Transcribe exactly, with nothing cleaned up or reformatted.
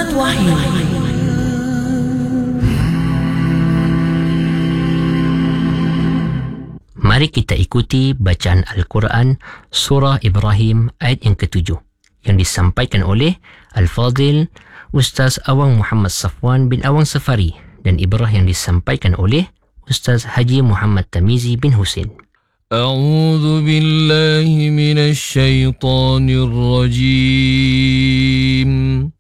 Sahabat Wahyu. Mari kita ikuti bacaan Al-Quran Surah Ibrahim ayat yang ketujuh yang disampaikan oleh Al-Fadil Ustaz Awang Muhammad Safwan bin Awang Safari dan ibrah yang disampaikan oleh Ustaz Haji Muhammad Tamizi bin Husin. A'udzu billahi minasy syaithanir rajim.